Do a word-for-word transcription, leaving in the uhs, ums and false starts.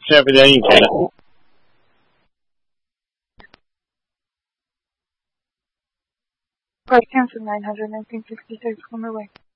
Flight cancel nine hundred nineteen sixty-six, on my way.